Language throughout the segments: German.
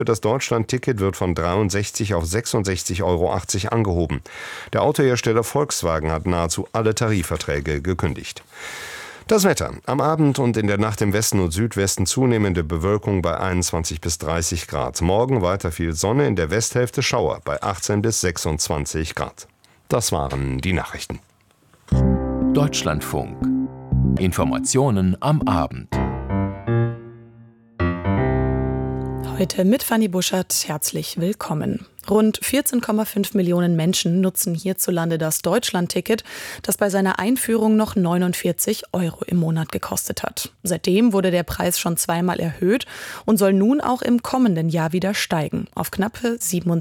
Das Deutschland-Ticket wird von 63 auf 66,80 Euro angehoben. Der Autohersteller Volkswagen hat nahezu alle Tarifverträge gekündigt. Das Wetter. Am Abend und in der Nacht im Westen und Südwesten zunehmende Bewölkung bei 21 bis 30 Grad. Morgen weiter viel Sonne, in der Westhälfte Schauer bei 18 bis 26 Grad. Das waren die Nachrichten. Deutschlandfunk. Informationen am Abend. Heute mit Fanny Buschert, herzlich willkommen. Rund 14,5 Millionen Menschen nutzen hierzulande das Deutschland-Ticket, das bei seiner Einführung noch 49 Euro im Monat gekostet hat. Seitdem wurde der Preis schon zweimal erhöht und soll nun auch im kommenden Jahr wieder steigen, auf knappe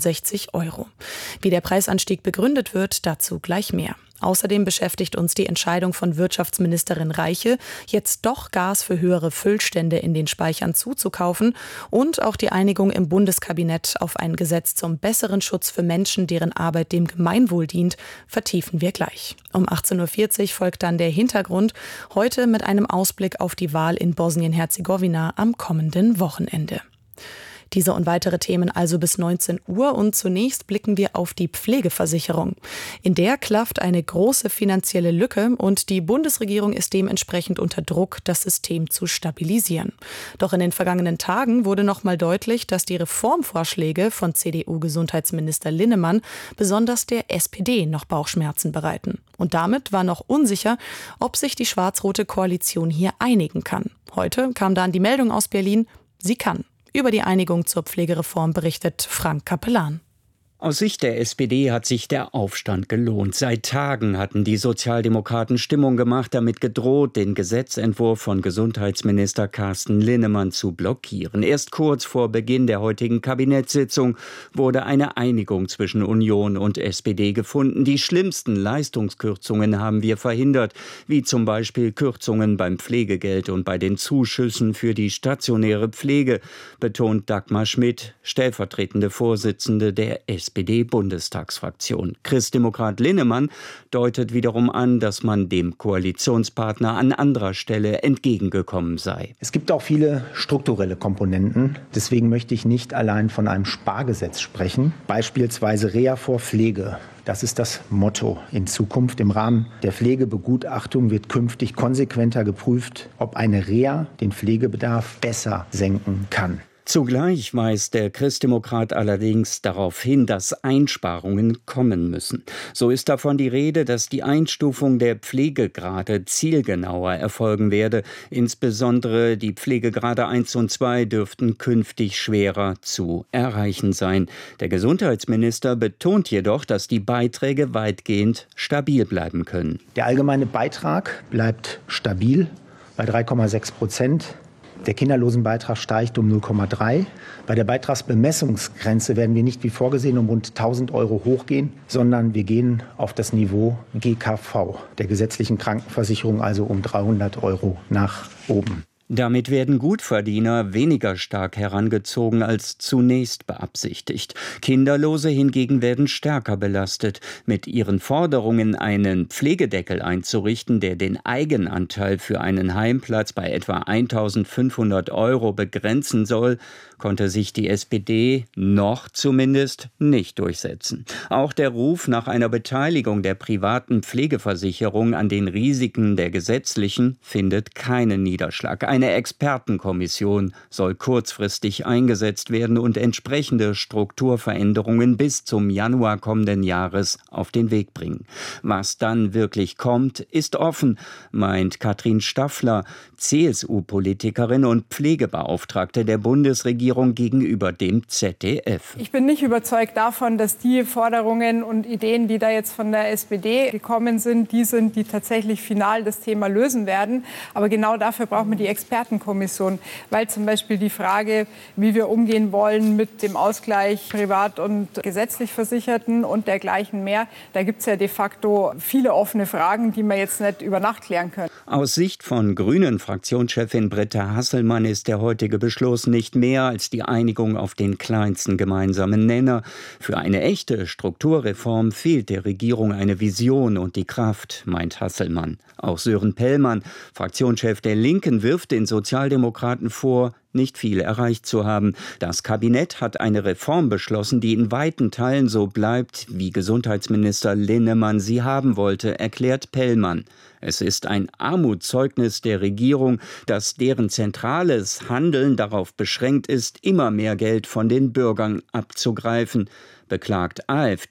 67 Euro. Wie der Preisanstieg begründet wird, dazu gleich mehr. Außerdem beschäftigt uns die Entscheidung von Wirtschaftsministerin Reiche, jetzt doch Gas für höhere Füllstände in den Speichern zuzukaufen, und auch die Einigung im Bundeskabinett auf ein Gesetz zum besseren Schutz für Menschen, deren Arbeit dem Gemeinwohl dient, vertiefen wir gleich. Um 18.40 Uhr folgt dann der Hintergrund, heute mit einem Ausblick auf die Wahl in Bosnien-Herzegowina am kommenden Wochenende. Diese und weitere Themen also bis 19 Uhr und zunächst blicken wir auf die Pflegeversicherung. In der klafft eine große finanzielle Lücke und die Bundesregierung ist dementsprechend unter Druck, das System zu stabilisieren. Doch in den vergangenen Tagen wurde nochmal deutlich, dass die Reformvorschläge von CDU-Gesundheitsminister Linnemann besonders der SPD noch Bauchschmerzen bereiten. Und damit war noch unsicher, ob sich die schwarz-rote Koalition hier einigen kann. Heute kam dann die Meldung aus Berlin, sie kann. Über die Einigung zur Pflegereform berichtet Frank Capellan. Aus Sicht der SPD hat sich der Aufstand gelohnt. Seit Tagen hatten die Sozialdemokraten Stimmung gemacht, damit gedroht, den Gesetzentwurf von Gesundheitsminister Carsten Linnemann zu blockieren. Erst kurz vor Beginn der heutigen Kabinettssitzung wurde eine Einigung zwischen Union und SPD gefunden. Die schlimmsten Leistungskürzungen haben wir verhindert, wie zum Beispiel Kürzungen beim Pflegegeld und bei den Zuschüssen für die stationäre Pflege, betont Dagmar Schmidt, stellvertretende Vorsitzende der SPD-Bundestagsfraktion. Christdemokrat Linnemann deutet wiederum an, dass man dem Koalitionspartner an anderer Stelle entgegengekommen sei. Es gibt auch viele strukturelle Komponenten. Deswegen möchte ich nicht allein von einem Spargesetz sprechen. Beispielsweise Reha vor Pflege. Das ist das Motto in Zukunft. Im Rahmen der Pflegebegutachtung wird künftig konsequenter geprüft, ob eine Reha den Pflegebedarf besser senken kann. Zugleich weist der Christdemokrat allerdings darauf hin, dass Einsparungen kommen müssen. So ist davon die Rede, dass die Einstufung der Pflegegrade zielgenauer erfolgen werde. Insbesondere die Pflegegrade 1 und 2 dürften künftig schwerer zu erreichen sein. Der Gesundheitsminister betont jedoch, dass die Beiträge weitgehend stabil bleiben können. Der allgemeine Beitrag bleibt stabil bei 3,6%. Der Kinderlosenbeitrag steigt um 0,3. Bei der Beitragsbemessungsgrenze werden wir nicht wie vorgesehen um rund 1.000 Euro hochgehen, sondern wir gehen auf das Niveau GKV, der gesetzlichen Krankenversicherung, also um 300 Euro nach oben. Damit werden Gutverdiener weniger stark herangezogen als zunächst beabsichtigt. Kinderlose hingegen werden stärker belastet. Mit ihren Forderungen, einen Pflegedeckel einzurichten, der den Eigenanteil für einen Heimplatz bei etwa 1.500 Euro begrenzen soll, konnte sich die SPD noch zumindest nicht durchsetzen. Auch der Ruf nach einer Beteiligung der privaten Pflegeversicherung an den Risiken der gesetzlichen findet keinen Niederschlag. Eine Expertenkommission soll kurzfristig eingesetzt werden und entsprechende Strukturveränderungen bis zum Januar kommenden Jahres auf den Weg bringen. Was dann wirklich kommt, ist offen, meint Katrin Staffler, CSU-Politikerin und Pflegebeauftragte der Bundesregierung gegenüber dem ZDF. Ich bin nicht überzeugt davon, dass die Forderungen und Ideen, die da jetzt von der SPD gekommen sind, die tatsächlich final das Thema lösen werden. Aber genau dafür brauchen wir die Expertenkommission, weil zum Beispiel die Frage, wie wir umgehen wollen mit dem Ausgleich privat und gesetzlich Versicherten und dergleichen mehr, da gibt es ja de facto viele offene Fragen, die wir jetzt nicht über Nacht klären können. Aus Sicht von Grünen-Fraktionschefin Britta Hasselmann ist der heutige Beschluss nicht mehr als die Einigung auf den kleinsten gemeinsamen Nenner. Für eine echte Strukturreform fehlt der Regierung eine Vision und die Kraft, meint Hasselmann. Auch Sören Pellmann, Fraktionschef der Linken, wirft den Sozialdemokraten vor, nicht viel erreicht zu haben. Das Kabinett hat eine Reform beschlossen, die in weiten Teilen so bleibt, wie Gesundheitsminister Linnemann sie haben wollte, erklärt Pellmann. Es ist ein Armutszeugnis der Regierung, dass deren zentrales Handeln darauf beschränkt ist, immer mehr Geld von den Bürgern abzugreifen, beklagt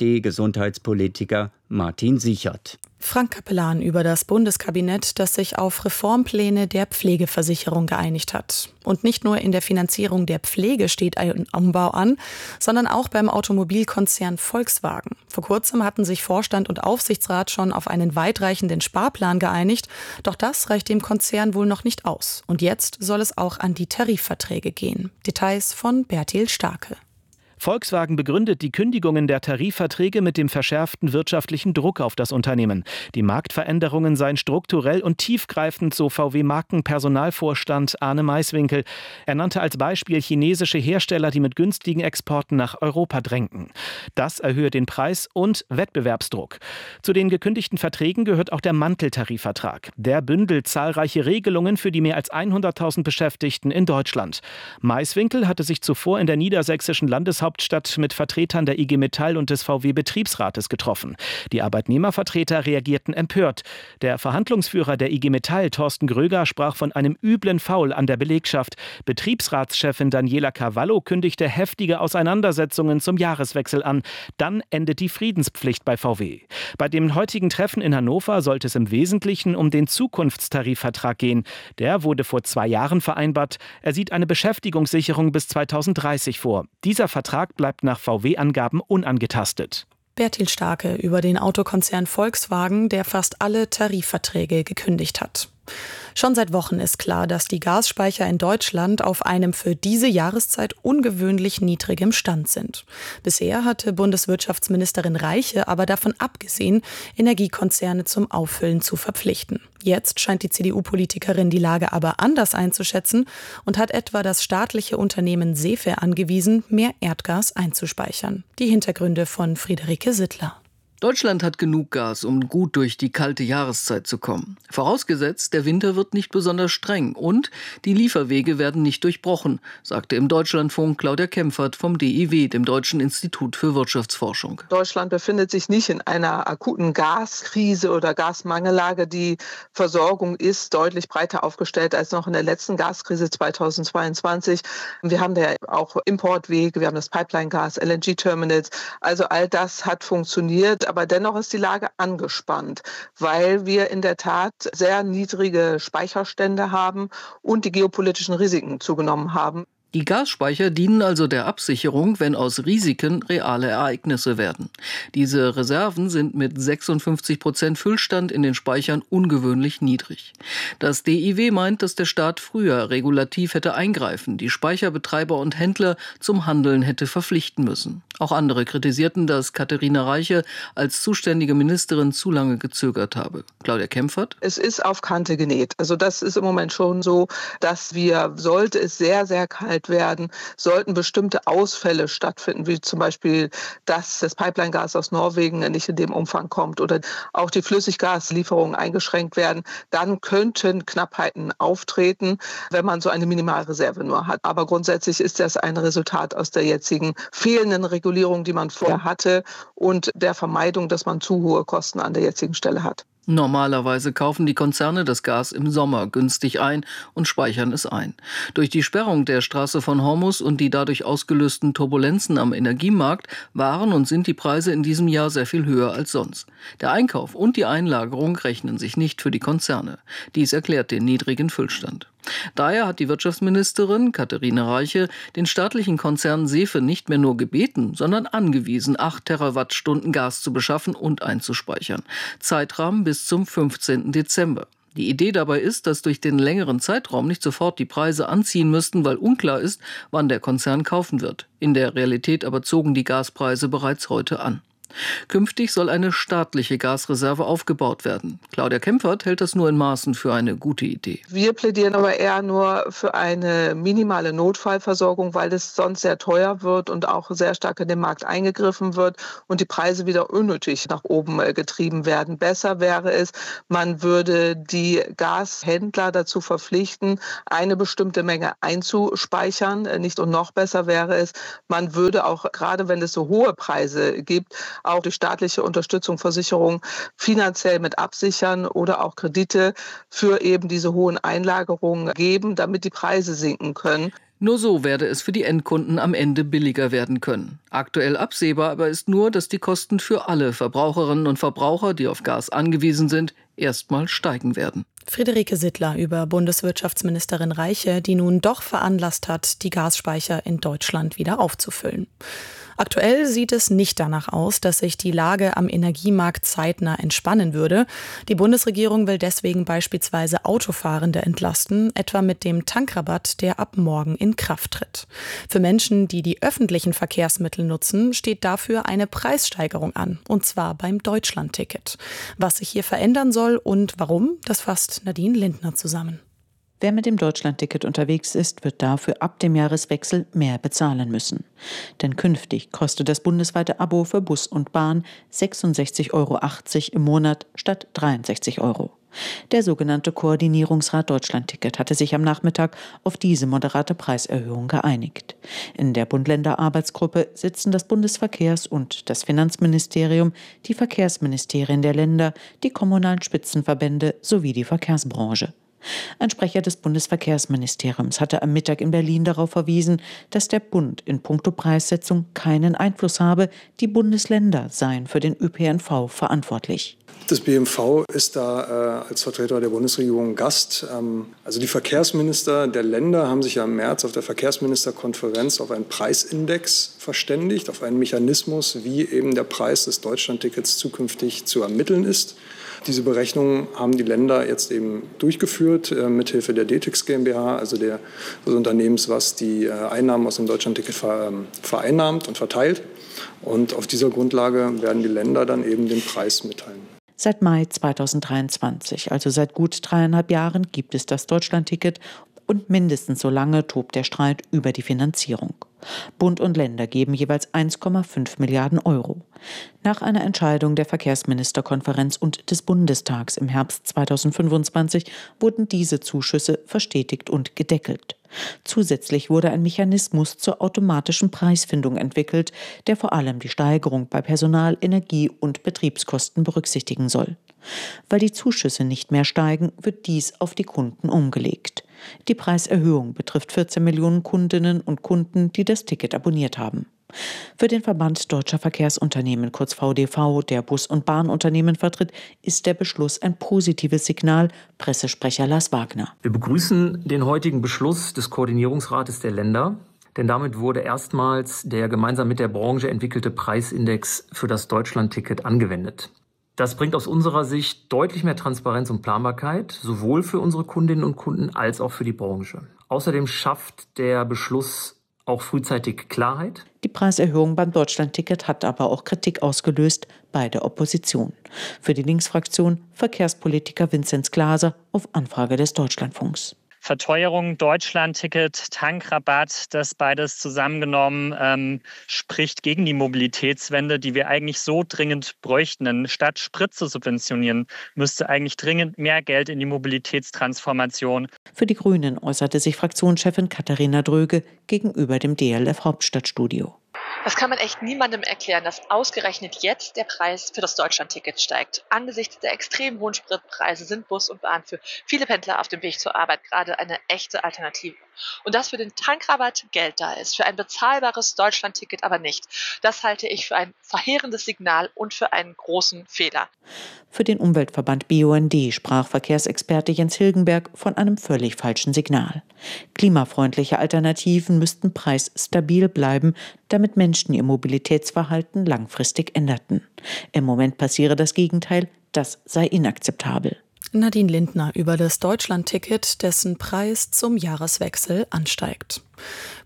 AfD-Gesundheitspolitiker Martin Sichert. Frank Capellan über das Bundeskabinett, das sich auf Reformpläne der Pflegeversicherung geeinigt hat. Und nicht nur in der Finanzierung der Pflege steht ein Umbau an, sondern auch beim Automobilkonzern Volkswagen. Vor kurzem hatten sich Vorstand und Aufsichtsrat schon auf einen weitreichenden Sparplan geeinigt, doch das reicht dem Konzern wohl noch nicht aus. Und jetzt soll es auch an die Tarifverträge gehen. Details von Bertil Starke. Volkswagen begründet die Kündigungen der Tarifverträge mit dem verschärften wirtschaftlichen Druck auf das Unternehmen. Die Marktveränderungen seien strukturell und tiefgreifend, so VW-Markenpersonalvorstand Arne Maiswinkel. Er nannte als Beispiel chinesische Hersteller, die mit günstigen Exporten nach Europa drängten. Das erhöhe den Preis und Wettbewerbsdruck. Zu den gekündigten Verträgen gehört auch der Manteltarifvertrag. Der bündelt zahlreiche Regelungen für die mehr als 100.000 Beschäftigten in Deutschland. Maiswinkel hatte sich zuvor in der niedersächsischen Landeshauptstadt mit Vertretern der IG Metall und des VW-Betriebsrates getroffen. Die Arbeitnehmervertreter reagierten empört. Der Verhandlungsführer der IG Metall, Thorsten Gröger, sprach von einem üblen Foul an der Belegschaft. Betriebsratschefin Daniela Cavallo kündigte heftige Auseinandersetzungen zum Jahreswechsel an. Dann endet die Friedenspflicht bei VW. Bei dem heutigen Treffen in Hannover sollte es im Wesentlichen um den Zukunftstarifvertrag gehen. Der wurde vor 2 Jahren vereinbart. Er sieht eine Beschäftigungssicherung bis 2030 vor. Dieser Vertrag bleibt nach VW-Angaben unangetastet. Bertil Starke über den Autokonzern Volkswagen, der fast alle Tarifverträge gekündigt hat. Schon seit Wochen ist klar, dass die Gasspeicher in Deutschland auf einem für diese Jahreszeit ungewöhnlich niedrigem Stand sind. Bisher hatte Bundeswirtschaftsministerin Reiche aber davon abgesehen, Energiekonzerne zum Auffüllen zu verpflichten. Jetzt scheint die CDU-Politikerin die Lage aber anders einzuschätzen und hat etwa das staatliche Unternehmen Sefe angewiesen, mehr Erdgas einzuspeichern. Die Hintergründe von Friederike Sittler. Deutschland hat genug Gas, um gut durch die kalte Jahreszeit zu kommen. Vorausgesetzt, der Winter wird nicht besonders streng und die Lieferwege werden nicht durchbrochen, sagte im Deutschlandfunk Claudia Kempfert vom DIW, dem Deutschen Institut für Wirtschaftsforschung. Deutschland befindet sich nicht in einer akuten Gaskrise oder Gasmangellage. Die Versorgung ist deutlich breiter aufgestellt als noch in der letzten Gaskrise 2022. Wir haben da auch Importwege, wir haben das Pipeline-Gas, LNG-Terminals. Also all das hat funktioniert. Aber dennoch ist die Lage angespannt, weil wir in der Tat sehr niedrige Speicherstände haben und die geopolitischen Risiken zugenommen haben. Die Gasspeicher dienen also der Absicherung, wenn aus Risiken reale Ereignisse werden. Diese Reserven sind mit 56% Füllstand in den Speichern ungewöhnlich niedrig. Das DIW meint, dass der Staat früher regulativ hätte eingreifen, die Speicherbetreiber und Händler zum Handeln hätte verpflichten müssen. Auch andere kritisierten, dass Katharina Reiche als zuständige Ministerin zu lange gezögert habe. Claudia Kempfert? Es ist auf Kante genäht. Also das ist im Moment schon so, dass wir, sollte es sehr, sehr kalt werden, sollten bestimmte Ausfälle stattfinden, wie zum Beispiel, dass das Pipeline-Gas aus Norwegen nicht in dem Umfang kommt oder auch die Flüssiggaslieferungen eingeschränkt werden, dann könnten Knappheiten auftreten, wenn man so eine Minimalreserve nur hat. Aber grundsätzlich ist das ein Resultat aus der jetzigen fehlenden Regulierung, die man vorher hatte und der Vermeidung, dass man zu hohe Kosten an der jetzigen Stelle hat. Normalerweise kaufen die Konzerne das Gas im Sommer günstig ein und speichern es ein. Durch die Sperrung der Straße von Hormuz und die dadurch ausgelösten Turbulenzen am Energiemarkt waren und sind die Preise in diesem Jahr sehr viel höher als sonst. Der Einkauf und die Einlagerung rechnen sich nicht für die Konzerne. Dies erklärt den niedrigen Füllstand. Daher hat die Wirtschaftsministerin Katharina Reiche den staatlichen Konzern Sefe nicht mehr nur gebeten, sondern angewiesen, 8 Terawattstunden Gas zu beschaffen und einzuspeichern. Zeitrahmen bis zum 15. Dezember. Die Idee dabei ist, dass durch den längeren Zeitraum nicht sofort die Preise anziehen müssten, weil unklar ist, wann der Konzern kaufen wird. In der Realität aber zogen die Gaspreise bereits heute an. Künftig soll eine staatliche Gasreserve aufgebaut werden. Claudia Kempfert hält das nur in Maßen für eine gute Idee. Wir plädieren aber eher nur für eine minimale Notfallversorgung, weil es sonst sehr teuer wird und auch sehr stark in den Markt eingegriffen wird und die Preise wieder unnötig nach oben getrieben werden. Besser wäre es, man würde die Gashändler dazu verpflichten, eine bestimmte Menge einzuspeichern. Nicht und noch besser wäre es, man würde auch, gerade wenn es so hohe Preise gibt, auch durch staatliche Unterstützung, Versicherung finanziell mit absichern oder auch Kredite für eben diese hohen Einlagerungen geben, damit die Preise sinken können. Nur so werde es für die Endkunden am Ende billiger werden können. Aktuell absehbar aber ist nur, dass die Kosten für alle Verbraucherinnen und Verbraucher, die auf Gas angewiesen sind, erstmal steigen werden. Friederike Sittler über Bundeswirtschaftsministerin Reiche, die nun doch veranlasst hat, die Gasspeicher in Deutschland wieder aufzufüllen. Aktuell sieht es nicht danach aus, dass sich die Lage am Energiemarkt zeitnah entspannen würde. Die Bundesregierung will deswegen beispielsweise Autofahrende entlasten, etwa mit dem Tankrabatt, der ab morgen in Kraft tritt. Für Menschen, die die öffentlichen Verkehrsmittel nutzen, steht dafür eine Preissteigerung an, und zwar beim Deutschlandticket. Was sich hier verändern soll und warum, das fasst Nadine Lindner zusammen. Wer mit dem Deutschlandticket unterwegs ist, wird dafür ab dem Jahreswechsel mehr bezahlen müssen. Denn künftig kostet das bundesweite Abo für Bus und Bahn 66,80 € im Monat statt 63 €. Der sogenannte Koordinierungsrat Deutschlandticket hatte sich am Nachmittag auf diese moderate Preiserhöhung geeinigt. In der Bund-Länder-Arbeitsgruppe sitzen das Bundesverkehrs- und das Finanzministerium, die Verkehrsministerien der Länder, die kommunalen Spitzenverbände sowie die Verkehrsbranche. Ein Sprecher des Bundesverkehrsministeriums hatte am Mittag in Berlin darauf verwiesen, dass der Bund in puncto Preissetzung keinen Einfluss habe, die Bundesländer seien für den ÖPNV verantwortlich. Das BMV ist da als Vertreter der Bundesregierung Gast. Also die Verkehrsminister der Länder haben sich ja im März auf der Verkehrsministerkonferenz auf einen Preisindex verständigt, auf einen Mechanismus, wie eben der Preis des Deutschlandtickets zukünftig zu ermitteln ist. Diese Berechnungen haben die Länder jetzt eben durchgeführt, mithilfe der DTIX GmbH, also des Unternehmens, was die Einnahmen aus dem Deutschlandticket vereinnahmt und verteilt. Und auf dieser Grundlage werden die Länder dann eben den Preis mitteilen. Seit Mai 2023, also seit gut 3,5 Jahren, gibt es das Deutschlandticket und mindestens so lange tobt der Streit über die Finanzierung. Bund und Länder geben jeweils 1,5 Milliarden €. Nach einer Entscheidung der Verkehrsministerkonferenz und des Bundestags im Herbst 2025 wurden diese Zuschüsse verstetigt und gedeckelt. Zusätzlich wurde ein Mechanismus zur automatischen Preisfindung entwickelt, der vor allem die Steigerung bei Personal-, Energie- und Betriebskosten berücksichtigen soll. Weil die Zuschüsse nicht mehr steigen, wird dies auf die Kunden umgelegt. Die Preiserhöhung betrifft 14 Millionen Kundinnen und Kunden, die das Ticket abonniert haben. Für den Verband Deutscher Verkehrsunternehmen, kurz VDV, der Bus- und Bahnunternehmen vertritt, ist der Beschluss ein positives Signal, Pressesprecher Lars Wagner. Wir begrüßen den heutigen Beschluss des Koordinierungsrates der Länder, denn damit wurde erstmals der gemeinsam mit der Branche entwickelte Preisindex für das Deutschlandticket angewendet. Das bringt aus unserer Sicht deutlich mehr Transparenz und Planbarkeit, sowohl für unsere Kundinnen und Kunden als auch für die Branche. Außerdem schafft der Beschluss auch frühzeitig Klarheit. Die Preiserhöhung beim Deutschlandticket hat aber auch Kritik ausgelöst bei der Opposition. Für die Linksfraktion Verkehrspolitiker Vinzenz Glaser auf Anfrage des Deutschlandfunks. Verteuerung, Deutschlandticket, Tankrabatt, das beides zusammengenommen spricht gegen die Mobilitätswende, die wir eigentlich so dringend bräuchten. Denn statt Sprit zu subventionieren, müsste eigentlich dringend mehr Geld in die Mobilitätstransformation. Für die Grünen äußerte sich Fraktionschefin Katharina Dröge gegenüber dem DLF Hauptstadtstudio. Das kann man echt niemandem erklären, dass ausgerechnet jetzt der Preis für das Deutschlandticket steigt. Angesichts der extrem hohen Spritpreise sind Bus und Bahn für viele Pendler auf dem Weg zur Arbeit gerade eine echte Alternative. Und dass für den Tankrabatt Geld da ist, für ein bezahlbares Deutschlandticket aber nicht. Das halte ich für ein verheerendes Signal und für einen großen Fehler. Für den Umweltverband BUND sprach Verkehrsexperte Jens Hilgenberg von einem völlig falschen Signal. Klimafreundliche Alternativen müssten preisstabil bleiben, damit Menschen ihr Mobilitätsverhalten langfristig änderten. Im Moment passiere das Gegenteil, das sei inakzeptabel. Nadine Lindner über das Deutschlandticket, dessen Preis zum Jahreswechsel ansteigt.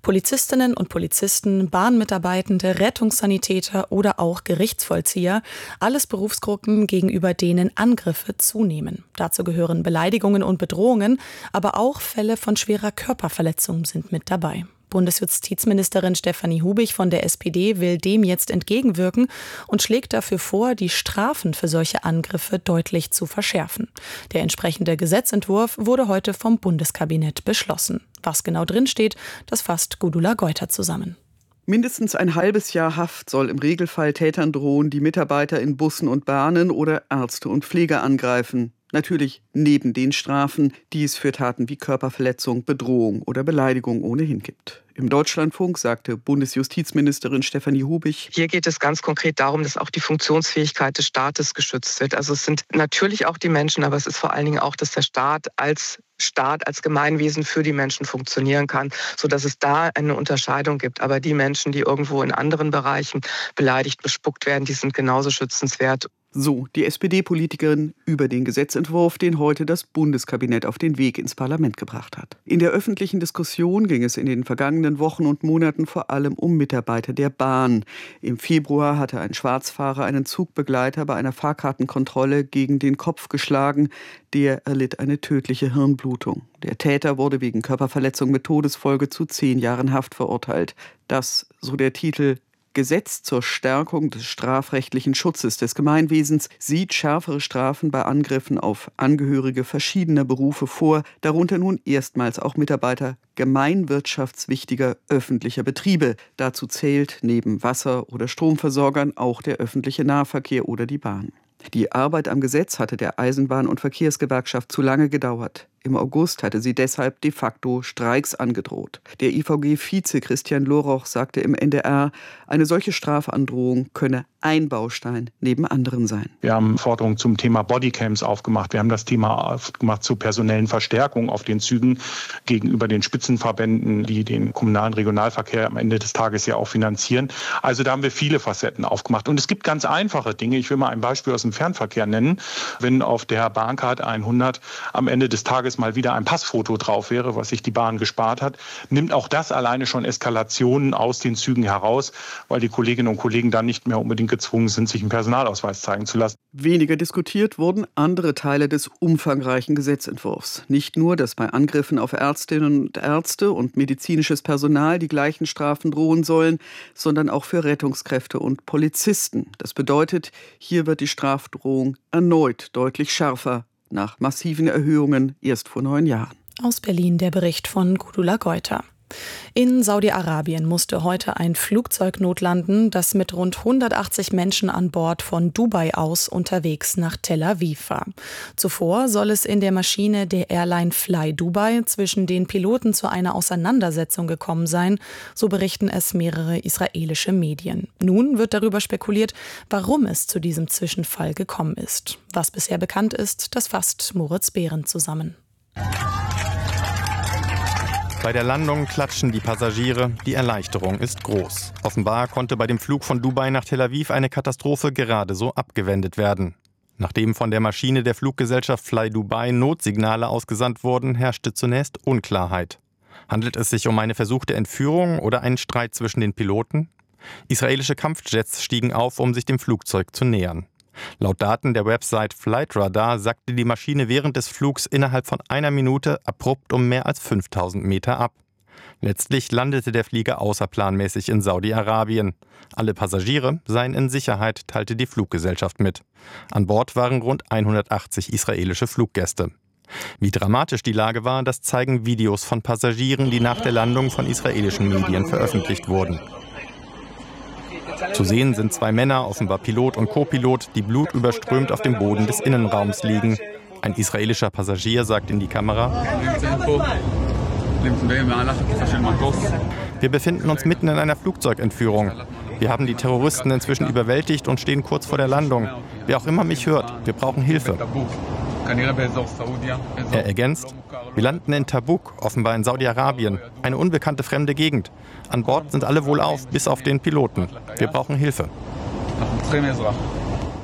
Polizistinnen und Polizisten, Bahnmitarbeitende, Rettungssanitäter oder auch Gerichtsvollzieher, alles Berufsgruppen, gegenüber denen Angriffe zunehmen. Dazu gehören Beleidigungen und Bedrohungen, aber auch Fälle von schwerer Körperverletzung sind mit dabei. Bundesjustizministerin Stefanie Hubich von der SPD will dem jetzt entgegenwirken und schlägt dafür vor, die Strafen für solche Angriffe deutlich zu verschärfen. Der entsprechende Gesetzentwurf wurde heute vom Bundeskabinett beschlossen. Was genau drinsteht, das fasst Gudula Geuter zusammen. Mindestens ein halbes Jahr Haft soll im Regelfall Tätern drohen, die Mitarbeiter in Bussen und Bahnen oder Ärzte und Pfleger angreifen. Natürlich neben den Strafen, die es für Taten wie Körperverletzung, Bedrohung oder Beleidigung ohnehin gibt. Im Deutschlandfunk sagte Bundesjustizministerin Stefanie Hubich: Hier geht es ganz konkret darum, dass auch die Funktionsfähigkeit des Staates geschützt wird. Also es sind natürlich auch die Menschen, aber es ist vor allen Dingen auch, dass der Staat, als Gemeinwesen für die Menschen funktionieren kann, sodass es da eine Unterscheidung gibt. Aber die Menschen, die irgendwo in anderen Bereichen beleidigt, bespuckt werden, die sind genauso schützenswert. So die SPD-Politikerin über den Gesetzentwurf, den heute das Bundeskabinett auf den Weg ins Parlament gebracht hat. In der öffentlichen Diskussion ging es in den vergangenen Wochen und Monaten vor allem um Mitarbeiter der Bahn. Im Februar hatte ein Schwarzfahrer einen Zugbegleiter bei einer Fahrkartenkontrolle gegen den Kopf geschlagen. Der erlitt eine tödliche Hirnblutung. Der Täter wurde wegen Körperverletzung mit Todesfolge zu 10 Jahren Haft verurteilt. Das, so der Titel, Gesetz zur Stärkung des strafrechtlichen Schutzes des Gemeinwesens sieht schärfere Strafen bei Angriffen auf Angehörige verschiedener Berufe vor, darunter nun erstmals auch Mitarbeiter gemeinwirtschaftswichtiger öffentlicher Betriebe. Dazu zählt neben Wasser- oder Stromversorgern auch der öffentliche Nahverkehr oder die Bahn. Die Arbeit am Gesetz hatte der Eisenbahn- und Verkehrsgewerkschaft zu lange gedauert. Im August hatte sie deshalb de facto Streiks angedroht. Der IVG-Vize Christian Loroch sagte im NDR, eine solche Strafandrohung könne ein Baustein neben anderen sein. Wir haben Forderungen zum Thema Bodycams aufgemacht. Wir haben das Thema aufgemacht zur personellen Verstärkung auf den Zügen gegenüber den Spitzenverbänden, die den kommunalen Regionalverkehr am Ende des Tages ja auch finanzieren. Also da haben wir viele Facetten aufgemacht. Und es gibt ganz einfache Dinge. Ich will mal ein Beispiel aus dem Fernverkehr nennen. Wenn auf der Bahncard 100 am Ende des Tages mal wieder ein Passfoto drauf wäre, was sich die Bahn gespart hat, nimmt auch das alleine schon Eskalationen aus den Zügen heraus, weil die Kolleginnen und Kollegen dann nicht mehr unbedingt gezwungen sind, sich einen Personalausweis zeigen zu lassen. Weniger diskutiert wurden andere Teile des umfangreichen Gesetzentwurfs. Nicht nur, dass bei Angriffen auf Ärztinnen und Ärzte und medizinisches Personal die gleichen Strafen drohen sollen, sondern auch für Rettungskräfte und Polizisten. Das bedeutet, hier wird die Strafdrohung erneut deutlich schärfer, nach massiven Erhöhungen erst vor 9 Jahren. Aus Berlin der Bericht von Gudula Geuter. In Saudi-Arabien musste heute ein Flugzeug notlanden, das mit rund 180 Menschen an Bord von Dubai aus unterwegs nach Tel Aviv war. Zuvor soll es in der Maschine der Airline Fly Dubai zwischen den Piloten zu einer Auseinandersetzung gekommen sein, so berichten es mehrere israelische Medien. Nun wird darüber spekuliert, warum es zu diesem Zwischenfall gekommen ist. Was bisher bekannt ist, das fasst Moritz Behren zusammen. Bei der Landung klatschen die Passagiere, die Erleichterung ist groß. Offenbar konnte bei dem Flug von Dubai nach Tel Aviv eine Katastrophe gerade so abgewendet werden. Nachdem von der Maschine der Fluggesellschaft Fly Dubai Notsignale ausgesandt wurden, herrschte zunächst Unklarheit. Handelt es sich um eine versuchte Entführung oder einen Streit zwischen den Piloten? Israelische Kampfjets stiegen auf, um sich dem Flugzeug zu nähern. Laut Daten der Website Flightradar sackte die Maschine während des Flugs innerhalb von 1 Minute abrupt um mehr als 5000 Meter ab. Letztlich landete der Flieger außerplanmäßig in Saudi-Arabien. Alle Passagiere seien in Sicherheit, teilte die Fluggesellschaft mit. An Bord waren rund 180 israelische Fluggäste. Wie dramatisch die Lage war, das zeigen Videos von Passagieren, die nach der Landung von israelischen Medien veröffentlicht wurden. Zu sehen sind 2 Männer, offenbar Pilot und Co-Pilot, die blutüberströmt auf dem Boden des Innenraums liegen. Ein israelischer Passagier sagt in die Kamera: Wir befinden uns mitten in einer Flugzeugentführung. Wir haben die Terroristen inzwischen überwältigt und stehen kurz vor der Landung. Wer auch immer mich hört, wir brauchen Hilfe. Er ergänzt: Wir landen in Tabuk, offenbar in Saudi-Arabien, eine unbekannte fremde Gegend. An Bord sind alle wohlauf, bis auf den Piloten. Wir brauchen Hilfe.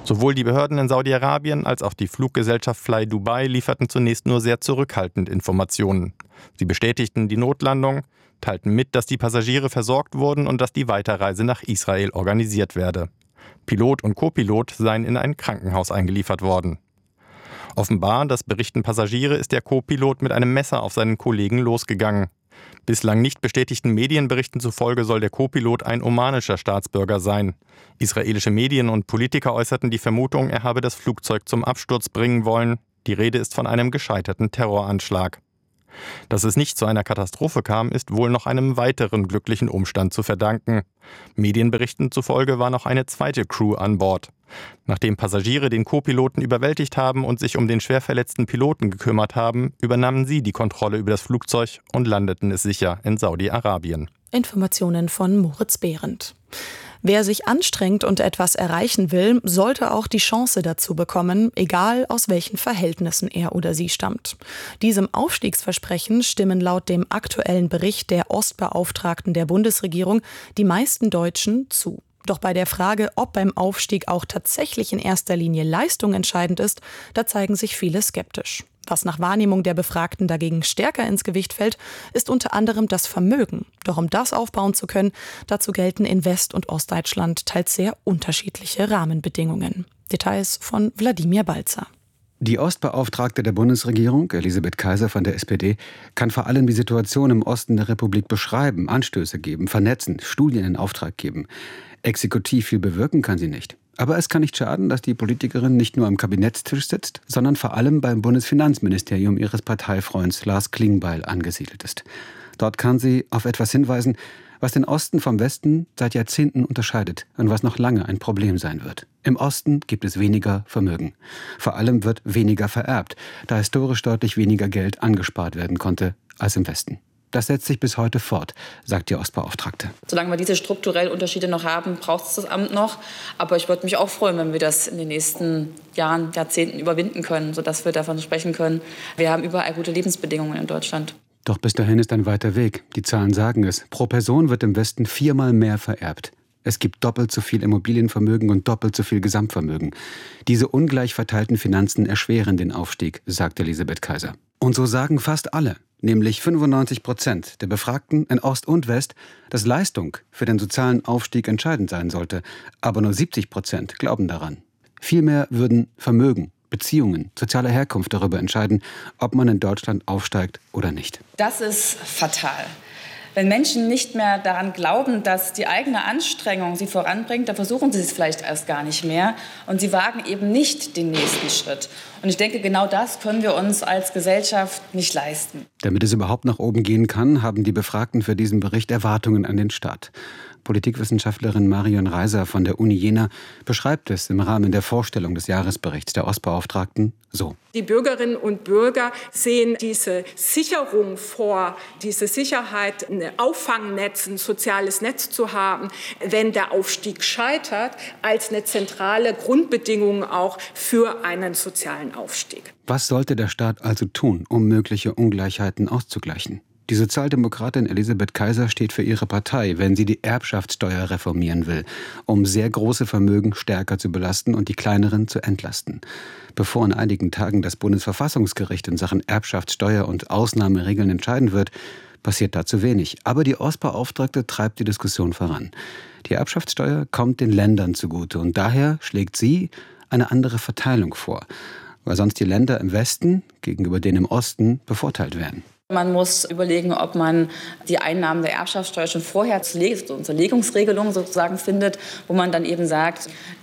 Sowohl die Behörden in Saudi-Arabien als auch die Fluggesellschaft Fly Dubai lieferten zunächst nur sehr zurückhaltend Informationen. Sie bestätigten die Notlandung, teilten mit, dass die Passagiere versorgt wurden und dass die Weiterreise nach Israel organisiert werde. Pilot und Co-Pilot seien in ein Krankenhaus eingeliefert worden. Offenbar, das berichten Passagiere, ist der Co-Pilot mit einem Messer auf seinen Kollegen losgegangen. Bislang nicht bestätigten Medienberichten zufolge soll der Co-Pilot ein omanischer Staatsbürger sein. Israelische Medien und Politiker äußerten die Vermutung, er habe das Flugzeug zum Absturz bringen wollen. Die Rede ist von einem gescheiterten Terroranschlag. Dass es nicht zu einer Katastrophe kam, ist wohl noch einem weiteren glücklichen Umstand zu verdanken. Medienberichten zufolge war noch eine zweite Crew an Bord. Nachdem Passagiere den Co-Piloten überwältigt haben und sich um den schwer verletzten Piloten gekümmert haben, übernahmen sie die Kontrolle über das Flugzeug und landeten es sicher in Saudi-Arabien. Informationen von Moritz Behrendt. Wer sich anstrengt und etwas erreichen will, sollte auch die Chance dazu bekommen, egal aus welchen Verhältnissen er oder sie stammt. Diesem Aufstiegsversprechen stimmen laut dem aktuellen Bericht der Ostbeauftragten der Bundesregierung die meisten Deutschen zu. Doch bei der Frage, ob beim Aufstieg auch tatsächlich in erster Linie Leistung entscheidend ist, da zeigen sich viele skeptisch. Was nach Wahrnehmung der Befragten dagegen stärker ins Gewicht fällt, ist unter anderem das Vermögen. Doch um das aufbauen zu können, dazu gelten in West- und Ostdeutschland teils sehr unterschiedliche Rahmenbedingungen. Details von Wladimir Balzer. Die Ostbeauftragte der Bundesregierung, Elisabeth Kaiser von der SPD, kann vor allem die Situation im Osten der Republik beschreiben, Anstöße geben, vernetzen, Studien in Auftrag geben. Exekutiv viel bewirken kann sie nicht. Aber es kann nicht schaden, dass die Politikerin nicht nur am Kabinettstisch sitzt, sondern vor allem beim Bundesfinanzministerium ihres Parteifreunds Lars Klingbeil angesiedelt ist. Dort kann sie auf etwas hinweisen, was den Osten vom Westen seit Jahrzehnten unterscheidet und was noch lange ein Problem sein wird. Im Osten gibt es weniger Vermögen. Vor allem wird weniger vererbt, da historisch deutlich weniger Geld angespart werden konnte als im Westen. Das setzt sich bis heute fort, sagt die Ostbeauftragte. Solange wir diese strukturellen Unterschiede noch haben, braucht es das Amt noch. Aber ich würde mich auch freuen, wenn wir das in den nächsten Jahren, Jahrzehnten überwinden können, sodass wir davon sprechen können, wir haben überall gute Lebensbedingungen in Deutschland. Doch bis dahin ist ein weiter Weg. Die Zahlen sagen es. Pro Person wird im Westen 4-mal mehr vererbt. Es gibt doppelt so viel Immobilienvermögen und doppelt so viel Gesamtvermögen. Diese ungleich verteilten Finanzen erschweren den Aufstieg, sagt Elisabeth Kaiser. Und so sagen fast alle, nämlich 95% der Befragten in Ost und West, dass Leistung für den sozialen Aufstieg entscheidend sein sollte. Aber nur 70% glauben daran. Vielmehr würden Vermögen, Beziehungen, soziale Herkunft darüber entscheiden, ob man in Deutschland aufsteigt oder nicht. Das ist fatal. Wenn Menschen nicht mehr daran glauben, dass die eigene Anstrengung sie voranbringt, dann versuchen sie es vielleicht erst gar nicht mehr und sie wagen eben nicht den nächsten Schritt. Und ich denke, genau das können wir uns als Gesellschaft nicht leisten. Damit es überhaupt nach oben gehen kann, haben die Befragten für diesen Bericht Erwartungen an den Staat. Politikwissenschaftlerin Marion Reiser von der Uni Jena beschreibt es im Rahmen der Vorstellung des Jahresberichts der Ostbeauftragten so. Die Bürgerinnen und Bürger sehen diese Sicherung vor, diese Sicherheit, ein Auffangnetz, ein soziales Netz zu haben, wenn der Aufstieg scheitert, als eine zentrale Grundbedingung auch für einen sozialen Aufstieg. Was sollte der Staat also tun, um mögliche Ungleichheiten auszugleichen? Die Sozialdemokratin Elisabeth Kaiser steht für ihre Partei, wenn sie die Erbschaftssteuer reformieren will, um sehr große Vermögen stärker zu belasten und die kleineren zu entlasten. Bevor in einigen Tagen das Bundesverfassungsgericht in Sachen Erbschaftssteuer und Ausnahmeregeln entscheiden wird, passiert dazu wenig. Aber die Ostbeauftragte treibt die Diskussion voran. Die Erbschaftssteuer kommt den Ländern zugute und daher schlägt sie eine andere Verteilung vor, weil sonst die Länder im Westen gegenüber denen im Osten bevorteilt werden. Man muss überlegen, ob man die Einnahmen der Erbschaftssteuer schon vorher zur Legungsregelung sozusagen findet, wo man dann eben sagt,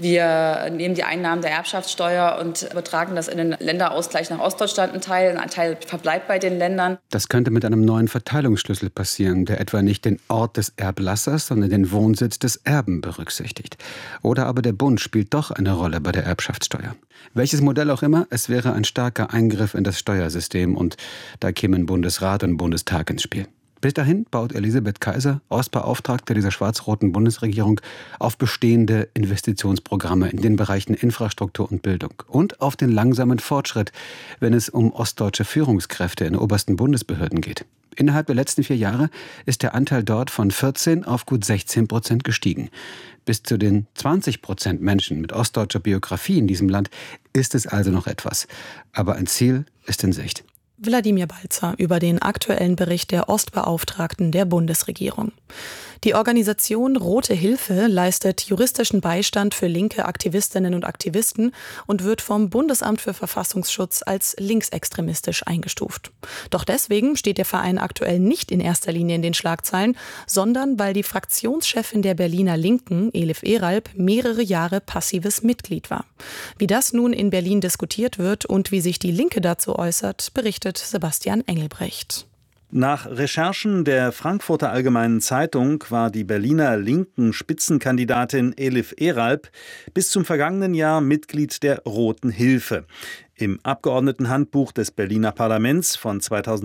wir nehmen die Einnahmen der Erbschaftssteuer und übertragen das in den Länderausgleich nach Ostdeutschland ein Teil verbleibt bei den Ländern. Das könnte mit einem neuen Verteilungsschlüssel passieren, der etwa nicht den Ort des Erblassers, sondern den Wohnsitz des Erben berücksichtigt. Oder aber der Bund spielt doch eine Rolle bei der Erbschaftssteuer. Welches Modell auch immer, es wäre ein starker Eingriff in das Steuersystem und da kämen Bundesrat und Bundestag ins Spiel. Bis dahin baut Elisabeth Kaiser, Ostbeauftragte dieser schwarz-roten Bundesregierung, auf bestehende Investitionsprogramme in den Bereichen Infrastruktur und Bildung und auf den langsamen Fortschritt, wenn es um ostdeutsche Führungskräfte in obersten Bundesbehörden geht. Innerhalb der letzten 4 Jahre ist der Anteil dort von 14 auf gut 16% gestiegen. Bis zu den 20% Menschen mit ostdeutscher Biografie in diesem Land ist es also noch etwas. Aber ein Ziel ist in Sicht. Wladimir Balzer über den aktuellen Bericht der Ostbeauftragten der Bundesregierung. Die Organisation Rote Hilfe leistet juristischen Beistand für linke Aktivistinnen und Aktivisten und wird vom Bundesamt für Verfassungsschutz als linksextremistisch eingestuft. Doch deswegen steht der Verein aktuell nicht in erster Linie in den Schlagzeilen, sondern weil die Fraktionschefin der Berliner Linken, Elif Eralp, mehrere Jahre passives Mitglied war. Wie das nun in Berlin diskutiert wird und wie sich die Linke dazu äußert, berichtet Sebastian Engelbrecht. Nach Recherchen der Frankfurter Allgemeinen Zeitung war die Berliner linken Spitzenkandidatin Elif Eralp bis zum vergangenen Jahr Mitglied der Roten Hilfe. Im Abgeordnetenhandbuch des Berliner Parlaments von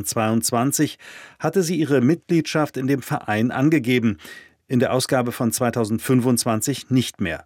2022 hatte sie ihre Mitgliedschaft in dem Verein angegeben, in der Ausgabe von 2025 nicht mehr.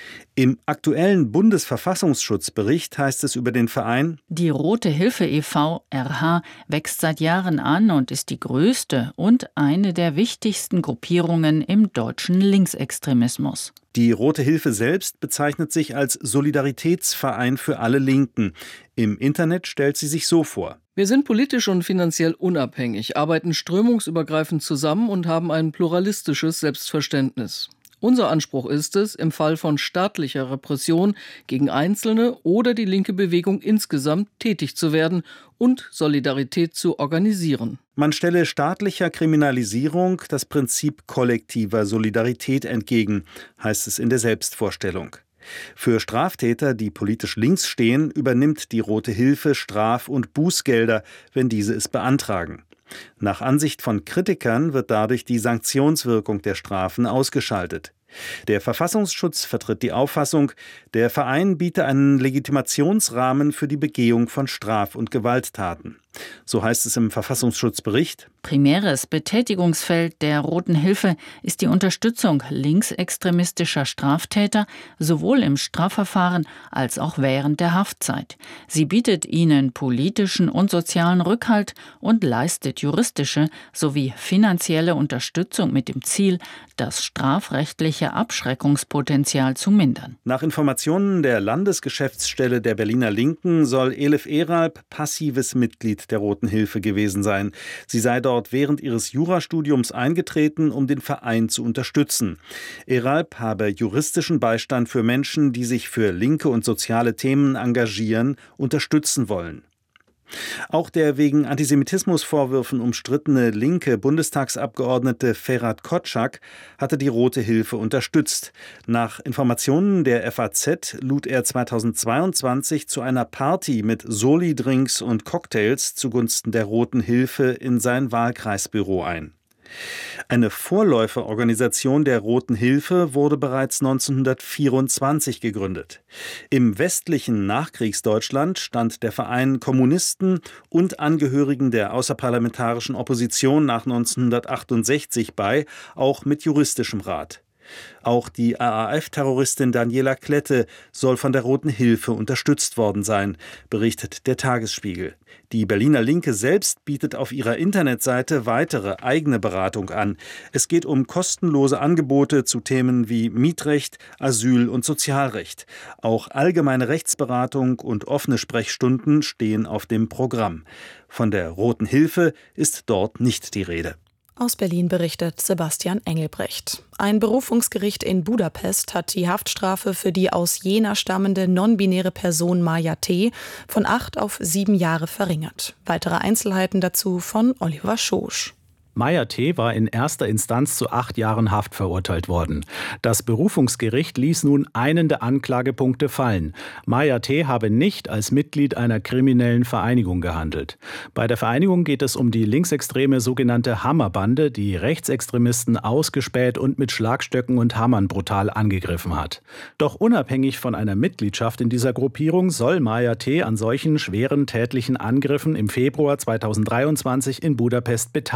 Im aktuellen Bundesverfassungsschutzbericht heißt es über den Verein: Die Rote Hilfe e.V. RH wächst seit Jahren an und ist die größte und eine der wichtigsten Gruppierungen im deutschen Linksextremismus. Die Rote Hilfe selbst bezeichnet sich als Solidaritätsverein für alle Linken. Im Internet stellt sie sich so vor: Wir sind politisch und finanziell unabhängig, arbeiten strömungsübergreifend zusammen und haben ein pluralistisches Selbstverständnis. Unser Anspruch ist es, im Fall von staatlicher Repression gegen Einzelne oder die linke Bewegung insgesamt tätig zu werden und Solidarität zu organisieren. Man stelle staatlicher Kriminalisierung das Prinzip kollektiver Solidarität entgegen, heißt es in der Selbstvorstellung. Für Straftäter, die politisch links stehen, übernimmt die Rote Hilfe Straf- und Bußgelder, wenn diese es beantragen. Nach Ansicht von Kritikern wird dadurch die Sanktionswirkung der Strafen ausgeschaltet. Der Verfassungsschutz vertritt die Auffassung, der Verein biete einen Legitimationsrahmen für die Begehung von Straf- und Gewalttaten. So heißt es im Verfassungsschutzbericht: Primäres Betätigungsfeld der Roten Hilfe ist die Unterstützung linksextremistischer Straftäter, sowohl im Strafverfahren als auch während der Haftzeit. Sie bietet ihnen politischen und sozialen Rückhalt und leistet juristische sowie finanzielle Unterstützung mit dem Ziel, das strafrechtliche Abschreckungspotenzial zu mindern. Nach Informationen der Landesgeschäftsstelle der Berliner Linken soll Elif Eralp passives Mitglied der Roten Hilfe gewesen sein. Sie sei dort während ihres Jurastudiums eingetreten, um den Verein zu unterstützen. Eralp habe juristischen Beistand für Menschen, die sich für linke und soziale Themen engagieren, unterstützen wollen. Auch der wegen Antisemitismusvorwürfen umstrittene linke Bundestagsabgeordnete Ferhat Kotschak hatte die Rote Hilfe unterstützt. Nach Informationen der FAZ lud er 2022 zu einer Party mit Soli-Drinks und Cocktails zugunsten der Roten Hilfe in sein Wahlkreisbüro ein. Eine Vorläuferorganisation der Roten Hilfe wurde bereits 1924 gegründet. Im westlichen Nachkriegsdeutschland stand der Verein Kommunisten und Angehörigen der außerparlamentarischen Opposition nach 1968 bei, auch mit juristischem Rat. Auch die RAF-Terroristin Daniela Klette soll von der Roten Hilfe unterstützt worden sein, berichtet der Tagesspiegel. Die Berliner Linke selbst bietet auf ihrer Internetseite weitere eigene Beratung an. Es geht um kostenlose Angebote zu Themen wie Mietrecht, Asyl und Sozialrecht. Auch allgemeine Rechtsberatung und offene Sprechstunden stehen auf dem Programm. Von der Roten Hilfe ist dort nicht die Rede. Aus Berlin berichtet Sebastian Engelbrecht. Ein Berufungsgericht in Budapest hat die Haftstrafe für die aus Jena stammende non-binäre Person Maja T. von 8 auf 7 Jahre verringert. Weitere Einzelheiten dazu von Oliver Schosch. Maja T. war in erster Instanz zu 8 Jahren Haft verurteilt worden. Das Berufungsgericht ließ nun einen der Anklagepunkte fallen. Maja T. habe nicht als Mitglied einer kriminellen Vereinigung gehandelt. Bei der Vereinigung geht es um die linksextreme sogenannte Hammerbande, die Rechtsextremisten ausgespäht und mit Schlagstöcken und Hammern brutal angegriffen hat. Doch unabhängig von einer Mitgliedschaft in dieser Gruppierung soll Maja T. an solchen schweren tätlichen Angriffen im Februar 2023 in Budapest beteiligt gewesen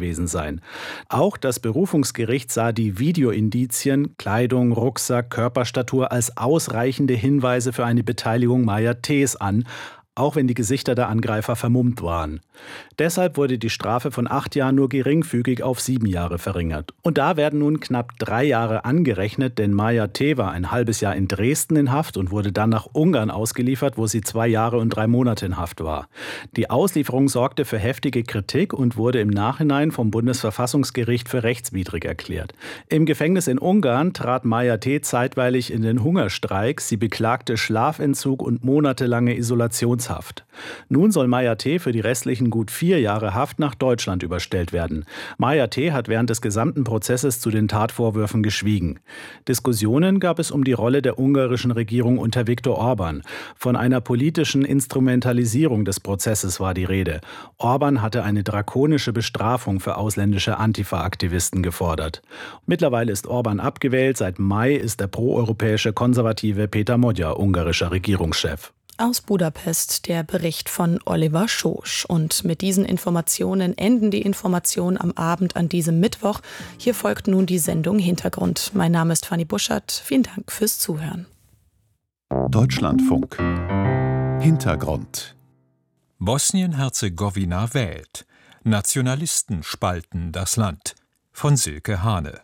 gewesen sein. Auch das Berufungsgericht sah die Videoindizien, Kleidung, Rucksack, Körperstatur als ausreichende Hinweise für eine Beteiligung Maya T.'s an, auch wenn die Gesichter der Angreifer vermummt waren. Deshalb wurde die Strafe von 8 Jahren nur geringfügig auf 7 Jahre verringert. Und da werden nun knapp 3 Jahre angerechnet, denn Maya T. war ein halbes Jahr in Dresden in Haft und wurde dann nach Ungarn ausgeliefert, wo sie 2 Jahre und 3 Monate in Haft war. Die Auslieferung sorgte für heftige Kritik und wurde im Nachhinein vom Bundesverfassungsgericht für rechtswidrig erklärt. Im Gefängnis in Ungarn trat Maya T. zeitweilig in den Hungerstreik. Sie beklagte Schlafentzug und monatelange Isolationshaft. Nun soll Maya T. für die restlichen gut 4 Jahre Haft nach Deutschland überstellt werden. Maya T. hat während des gesamten Prozesses zu den Tatvorwürfen geschwiegen. Diskussionen gab es um die Rolle der ungarischen Regierung unter Viktor Orban. Von einer politischen Instrumentalisierung des Prozesses war die Rede. Orban hatte eine drakonische Bestrafung für ausländische Antifa-Aktivisten gefordert. Mittlerweile ist Orban abgewählt. Seit Mai ist der proeuropäische Konservative Peter Modja ungarischer Regierungschef. Aus Budapest der Bericht von Oliver Schosch. Und mit diesen Informationen enden die Informationen am Abend an diesem Mittwoch. Hier folgt nun die Sendung Hintergrund. Mein Name ist Fanny Buschert. Vielen Dank fürs Zuhören. Deutschlandfunk. Hintergrund. Bosnien-Herzegowina wählt. Nationalisten spalten das Land. Von Silke Hane.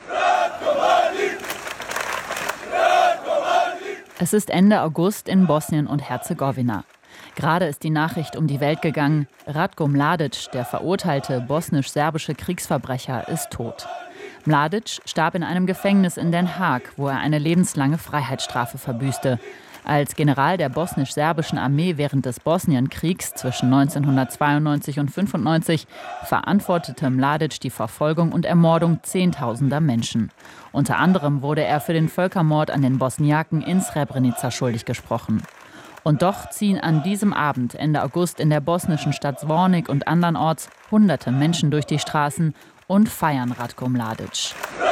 Es ist Ende August in Bosnien und Herzegowina. Gerade ist die Nachricht um die Welt gegangen, Ratko Mladic, der verurteilte bosnisch-serbische Kriegsverbrecher, ist tot. Mladic starb in einem Gefängnis in Den Haag, wo er eine lebenslange Freiheitsstrafe verbüßte. Als General der bosnisch-serbischen Armee während des Bosnienkriegs zwischen 1992 und 1995 verantwortete Mladic die Verfolgung und Ermordung Zehntausender Menschen. Unter anderem wurde er für den Völkermord an den Bosniaken in Srebrenica schuldig gesprochen. Und doch ziehen an diesem Abend, Ende August, in der bosnischen Stadt Zvornik und andernorts hunderte Menschen durch die Straßen und feiern Ratko Mladic.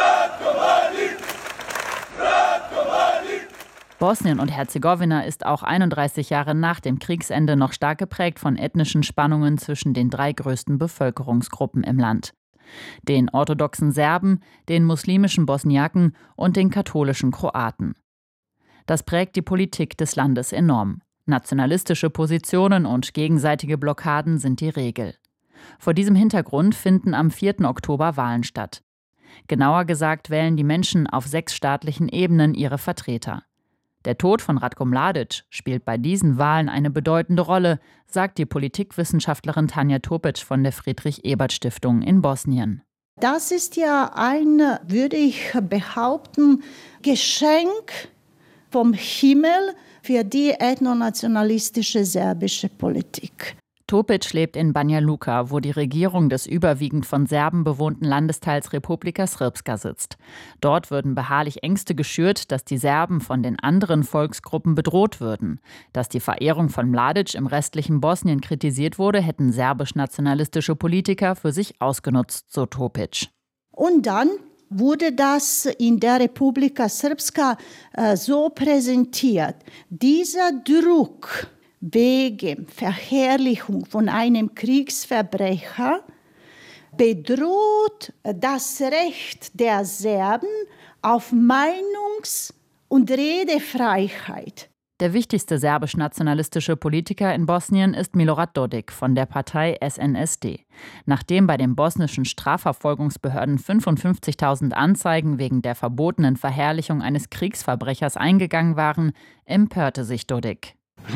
Bosnien und Herzegowina ist auch 31 Jahre nach dem Kriegsende noch stark geprägt von ethnischen Spannungen zwischen den 3 größten Bevölkerungsgruppen im Land: den orthodoxen Serben, den muslimischen Bosniaken und den katholischen Kroaten. Das prägt die Politik des Landes enorm. Nationalistische Positionen und gegenseitige Blockaden sind die Regel. Vor diesem Hintergrund finden am 4. Oktober Wahlen statt. Genauer gesagt wählen die Menschen auf 6 staatlichen Ebenen ihre Vertreter. Der Tod von Ratko Mladic spielt bei diesen Wahlen eine bedeutende Rolle, sagt die Politikwissenschaftlerin Tanja Topic von der Friedrich-Ebert-Stiftung in Bosnien. Das ist ja ein, würde ich behaupten, Geschenk vom Himmel für die ethnonationalistische serbische Politik. Topic lebt in Banja Luka, wo die Regierung des überwiegend von Serben bewohnten Landesteils Republika Srpska sitzt. Dort würden beharrlich Ängste geschürt, dass die Serben von den anderen Volksgruppen bedroht würden. Dass die Verehrung von Mladic im restlichen Bosnien kritisiert wurde, hätten serbisch-nationalistische Politiker für sich ausgenutzt, so Topic. Und dann wurde das in der Republika Srpska so präsentiert. Dieser Druck wegen Verherrlichung von einem Kriegsverbrecher bedroht das Recht der Serben auf Meinungs- und Redefreiheit. Der wichtigste serbisch-nationalistische Politiker in Bosnien ist Milorad Dodik von der Partei SNSD. Nachdem bei den bosnischen Strafverfolgungsbehörden 55.000 Anzeigen wegen der verbotenen Verherrlichung eines Kriegsverbrechers eingegangen waren, empörte sich Dodik.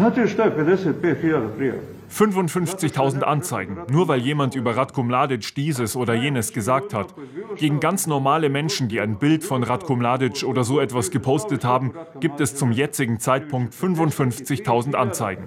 55.000 Anzeigen, nur weil jemand über Ratko Mladic dieses oder jenes gesagt hat. Gegen ganz normale Menschen, die ein Bild von Ratko Mladic oder so etwas gepostet haben, gibt es zum jetzigen Zeitpunkt 55.000 Anzeigen.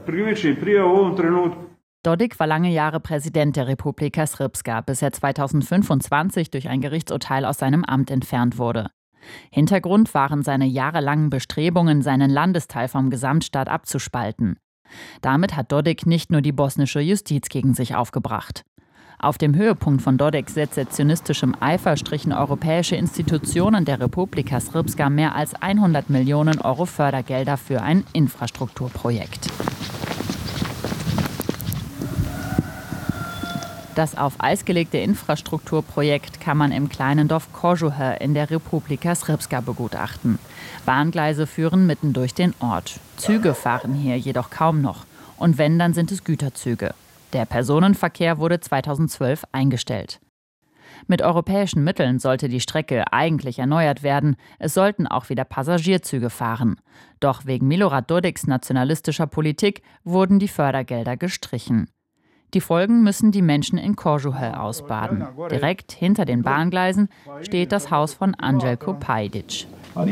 Dodik war lange Jahre Präsident der Republika Srpska, bis er 2025 durch ein Gerichtsurteil aus seinem Amt entfernt wurde. Hintergrund waren seine jahrelangen Bestrebungen, seinen Landesteil vom Gesamtstaat abzuspalten. Damit hat Dodik nicht nur die bosnische Justiz gegen sich aufgebracht. Auf dem Höhepunkt von Dodiks sezessionistischem Eifer strichen europäische Institutionen der Republika Srpska mehr als 100 Millionen Euro Fördergelder für ein Infrastrukturprojekt. Das auf Eis gelegte Infrastrukturprojekt kann man im kleinen Dorf Kožuhe in der Republika Srpska begutachten. Bahngleise führen mitten durch den Ort. Züge fahren hier jedoch kaum noch. Und wenn, dann sind es Güterzüge. Der Personenverkehr wurde 2012 eingestellt. Mit europäischen Mitteln sollte die Strecke eigentlich erneuert werden. Es sollten auch wieder Passagierzüge fahren. Doch wegen Milorad Dodiks nationalistischer Politik wurden die Fördergelder gestrichen. Die Folgen müssen die Menschen in Kožuhe ausbaden. Direkt hinter den Bahngleisen steht das Haus von Anđelko Pajdić.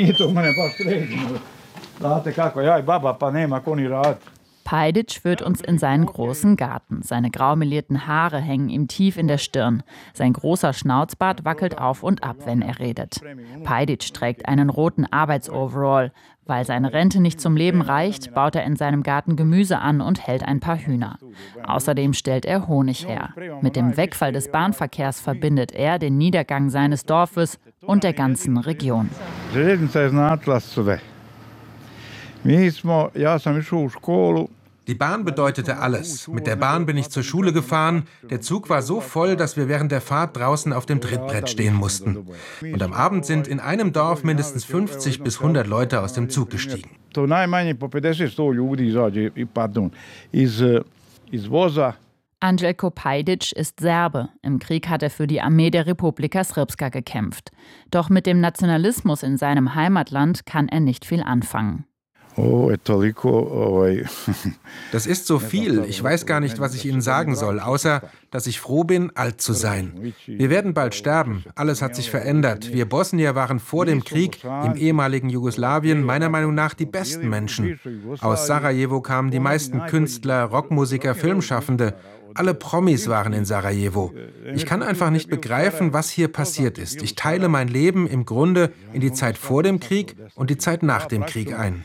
Pajdić führt uns in seinen großen Garten. Seine graumelierten Haare hängen ihm tief in der Stirn. Sein großer Schnauzbart wackelt auf und ab, wenn er redet. Pajdić trägt einen roten Arbeitsoverall. Weil seine Rente nicht zum Leben reicht, baut er in seinem Garten Gemüse an und hält ein paar Hühner. Außerdem stellt er Honig her. Mit dem Wegfall des Bahnverkehrs verbindet er den Niedergang seines Dorfes und der ganzen Region. Die Bahn bedeutete alles. Mit der Bahn bin ich zur Schule gefahren. Der Zug war so voll, dass wir während der Fahrt draußen auf dem Trittbrett stehen mussten. Und am Abend sind in einem Dorf mindestens 50 bis 100 Leute aus dem Zug gestiegen. Anđelko Pajdić ist Serbe. Im Krieg hat er für die Armee der Republika Srpska gekämpft. Doch mit dem Nationalismus in seinem Heimatland kann er nicht viel anfangen. Das ist so viel. Ich weiß gar nicht, was ich Ihnen sagen soll, außer, dass ich froh bin, alt zu sein. Wir werden bald sterben. Alles hat sich verändert. Wir Bosnier waren vor dem Krieg im ehemaligen Jugoslawien meiner Meinung nach die besten Menschen. Aus Sarajevo kamen die meisten Künstler, Rockmusiker, Filmschaffende. Alle Promis waren in Sarajevo. Ich kann einfach nicht begreifen, was hier passiert ist. Ich teile mein Leben im Grunde in die Zeit vor dem Krieg und die Zeit nach dem Krieg ein.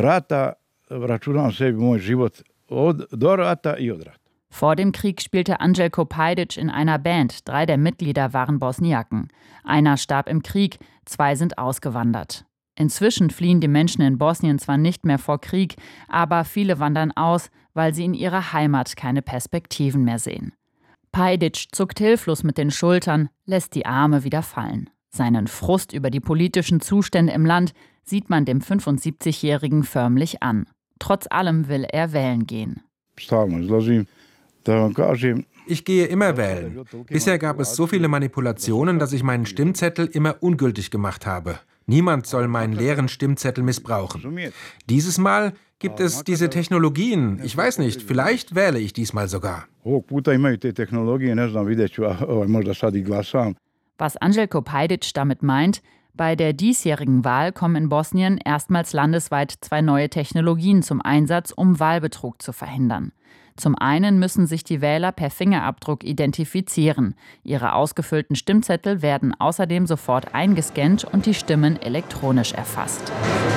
Vor dem Krieg spielte Anđelko Pajdić in einer Band. 3 der Mitglieder waren Bosniaken. Einer starb im Krieg, 2 sind ausgewandert. Inzwischen fliehen die Menschen in Bosnien zwar nicht mehr vor Krieg, aber viele wandern aus, weil sie in ihrer Heimat keine Perspektiven mehr sehen. Pajdić zuckt hilflos mit den Schultern, lässt die Arme wieder fallen. Seinen Frust über die politischen Zustände im Land sieht man dem 75-Jährigen förmlich an. Trotz allem will er wählen gehen. Ich gehe immer wählen. Bisher gab es so viele Manipulationen, dass ich meinen Stimmzettel immer ungültig gemacht habe. Niemand soll meinen leeren Stimmzettel missbrauchen. Dieses Mal gibt es diese Technologien. Ich weiß nicht, vielleicht wähle ich diesmal sogar. Was Anđelko Pajdić damit meint, bei der diesjährigen Wahl kommen in Bosnien erstmals landesweit 2 neue Technologien zum Einsatz, um Wahlbetrug zu verhindern. Zum einen müssen sich die Wähler per Fingerabdruck identifizieren. Ihre ausgefüllten Stimmzettel werden außerdem sofort eingescannt und die Stimmen elektronisch erfasst.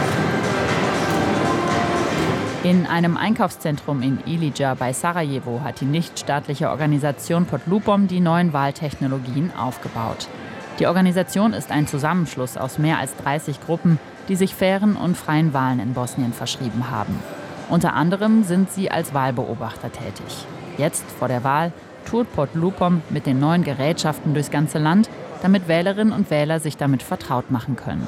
In einem Einkaufszentrum in Ilidža bei Sarajevo hat die nichtstaatliche Organisation Pod Lupom die neuen Wahltechnologien aufgebaut. Die Organisation ist ein Zusammenschluss aus mehr als 30 Gruppen, die sich fairen und freien Wahlen in Bosnien verschrieben haben. Unter anderem sind sie als Wahlbeobachter tätig. Jetzt, vor der Wahl, tourt Pod Lupom mit den neuen Gerätschaften durchs ganze Land, damit Wählerinnen und Wähler sich damit vertraut machen können.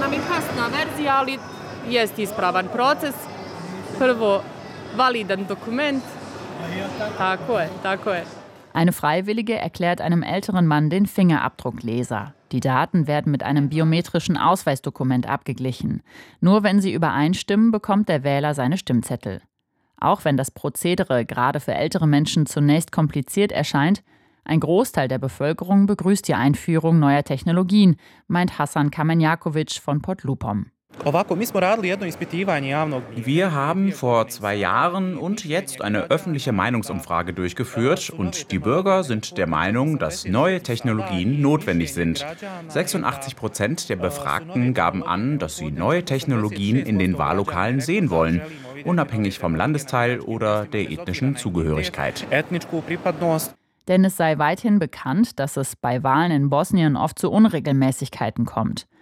Eine Freiwillige erklärt einem älteren Mann den Fingerabdruckleser. Die Daten werden mit einem biometrischen Ausweisdokument abgeglichen. Nur wenn sie übereinstimmen, bekommt der Wähler seine Stimmzettel. Auch wenn das Prozedere gerade für ältere Menschen zunächst kompliziert erscheint, ein Großteil der Bevölkerung begrüßt die Einführung neuer Technologien, meint Hasan Kamenjaković von Pod Lupom. Wir haben vor 2 Jahren und jetzt eine öffentliche Meinungsumfrage durchgeführt und die Bürger sind der Meinung, dass neue Technologien notwendig sind. 86% der Befragten gaben an, dass sie neue Technologien in den Wahllokalen sehen wollen, unabhängig vom Landesteil oder der ethnischen Zugehörigkeit. Denn es sei weithin bekannt, dass es bei Wahlen in Bosnien oft zu Unregelmäßigkeiten kommt.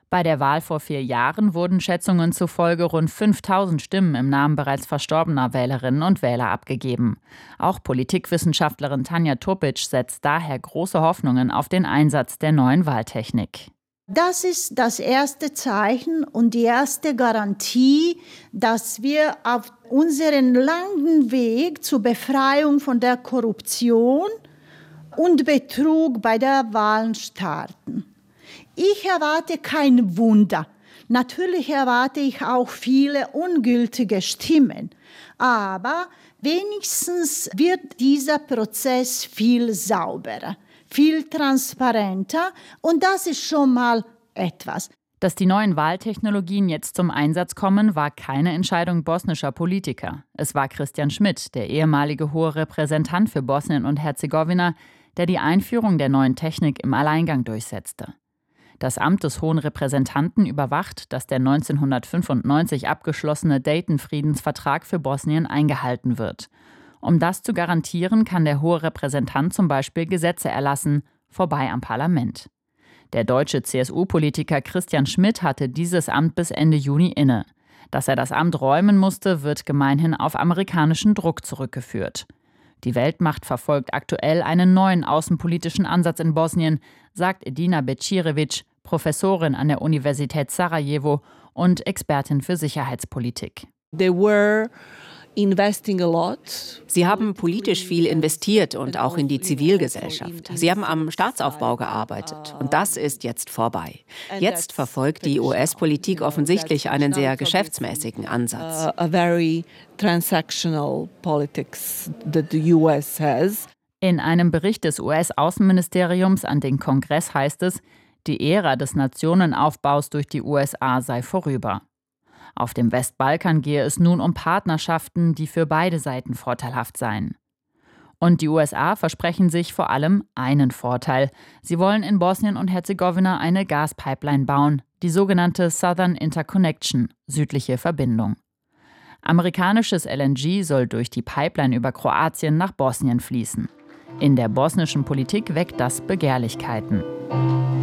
Bei der Wahl vor 4 Jahren wurden Schätzungen zufolge rund 5000 Stimmen im Namen bereits verstorbener Wählerinnen und Wähler abgegeben. Auch Politikwissenschaftlerin Tanja Topic setzt daher große Hoffnungen auf den Einsatz der neuen Wahltechnik. Das ist das erste Zeichen und die erste Garantie, dass wir auf unseren langen Weg zur Befreiung von der Korruption und Betrug bei der Wahl starten. Ich erwarte kein Wunder. Natürlich erwarte ich auch viele ungültige Stimmen. Aber wenigstens wird dieser Prozess viel sauberer, viel transparenter und das ist schon mal etwas. Dass die neuen Wahltechnologien jetzt zum Einsatz kommen, war keine Entscheidung bosnischer Politiker. Es war Christian Schmidt, der ehemalige hohe Repräsentant für Bosnien und Herzegowina, der die Einführung der neuen Technik im Alleingang durchsetzte. Das Amt des Hohen Repräsentanten überwacht, dass der 1995 abgeschlossene Dayton-Friedensvertrag für Bosnien eingehalten wird. Um das zu garantieren, kann der Hohe Repräsentant zum Beispiel Gesetze erlassen, vorbei am Parlament. Der deutsche CSU-Politiker Christian Schmidt hatte dieses Amt bis Ende Juni inne. Dass er das Amt räumen musste, wird gemeinhin auf amerikanischen Druck zurückgeführt. Die Weltmacht verfolgt aktuell einen neuen außenpolitischen Ansatz in Bosnien, sagt Edina Bećirević, Professorin an der Universität Sarajevo und Expertin für Sicherheitspolitik. Sie haben politisch viel investiert und auch in die Zivilgesellschaft. Sie haben am Staatsaufbau gearbeitet und das ist jetzt vorbei. Jetzt verfolgt die US-Politik offensichtlich einen sehr geschäftsmäßigen Ansatz. In einem Bericht des US-Außenministeriums an den Kongress heißt es, die Ära des Nationenaufbaus durch die USA sei vorüber. Auf dem Westbalkan gehe es nun um Partnerschaften, die für beide Seiten vorteilhaft seien. Und die USA versprechen sich vor allem einen Vorteil. Sie wollen in Bosnien und Herzegowina eine Gaspipeline bauen, die sogenannte Southern Interconnection, südliche Verbindung. Amerikanisches LNG soll durch die Pipeline über Kroatien nach Bosnien fließen. In der bosnischen Politik weckt das Begehrlichkeiten.